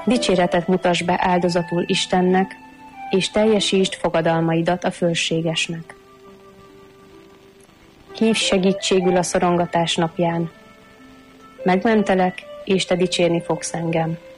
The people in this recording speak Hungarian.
Dicséretet mutass be áldozatul Istennek, és teljesítsd fogadalmaidat a fölségesnek. Hívj segítségül a szorongatás napján. Megmentelek, és te dicsérni fogsz engem.